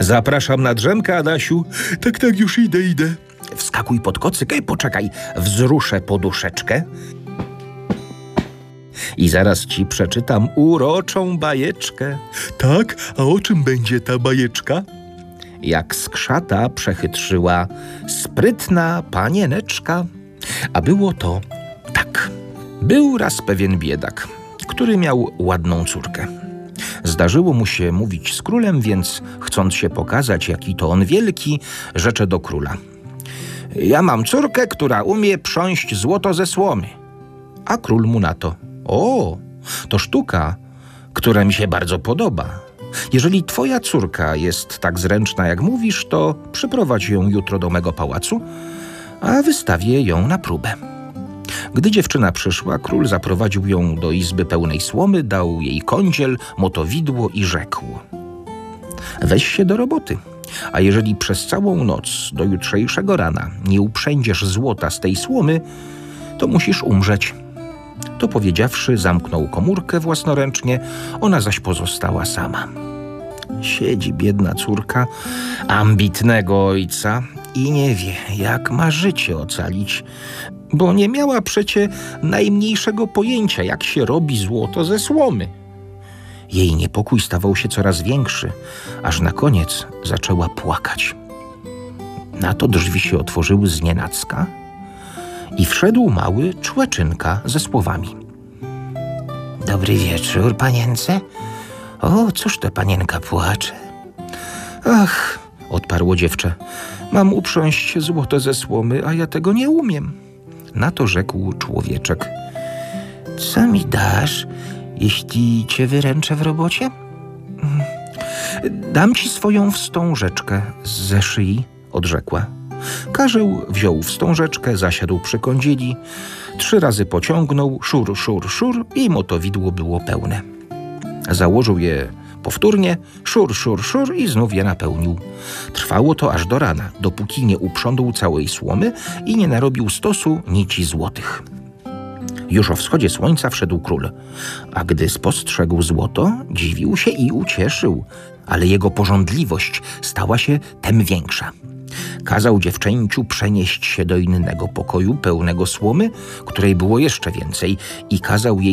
Zapraszam na drzemkę, Adasiu. Tak, już idę. Wskakuj pod kocyk. Poczekaj, wzruszę poduszeczkę. I zaraz ci przeczytam uroczą bajeczkę. Tak? A o czym będzie ta bajeczka? Jak skrzata przechytrzyła sprytna panieneczka. A było to tak. Był raz pewien biedak, który miał ładną córkę. Zdarzyło mu się mówić z królem, więc chcąc się pokazać, jaki to on wielki, rzecze do króla: ja mam córkę, która umie prząść złoto ze słomy. A król mu na to: o, to sztuka, która mi się bardzo podoba. Jeżeli twoja córka jest tak zręczna, jak mówisz, to przyprowadź ją jutro do mego pałacu, a wystawię ją na próbę. Gdy dziewczyna przyszła, król zaprowadził ją do izby pełnej słomy, dał jej kądziel, motowidło i rzekł: weź się do roboty, a jeżeli przez całą noc do jutrzejszego rana nie uprzędziesz złota z tej słomy, to musisz umrzeć. To powiedziawszy, zamknął komórkę własnoręcznie, ona zaś pozostała sama. Siedzi biedna córka ambitnego ojca i nie wie, jak ma życie ocalić, bo nie miała przecie najmniejszego pojęcia, jak się robi złoto ze słomy. Jej niepokój stawał się coraz większy, aż na koniec zaczęła płakać. Na to drzwi się otworzyły znienacka i wszedł mały człeczynka ze słowami: dobry wieczór, panience. O, cóż to panienka płacze? Ach, odparło dziewczę, mam uprząść złoto ze słomy, a ja tego nie umiem. Na to rzekł człowieczek: co mi dasz, jeśli cię wyręczę w robocie? Dam ci swoją wstążeczkę ze szyi, odrzekła. Karzeł wziął wstążeczkę, zasiadł przy kądzieli, 3 razy pociągnął, szur, szur, szur i motowidło było pełne. Założył je powtórnie, szur, szur, szur i znów je napełnił. Trwało to aż do rana, dopóki nie uprzątł całej słomy i nie narobił stosu nici złotych. Już o wschodzie słońca wszedł król, a gdy spostrzegł złoto, dziwił się i ucieszył, ale jego pożądliwość stała się tem większa. Kazał dziewczęciu przenieść się do innego pokoju pełnego słomy, której było jeszcze więcej, i kazał jej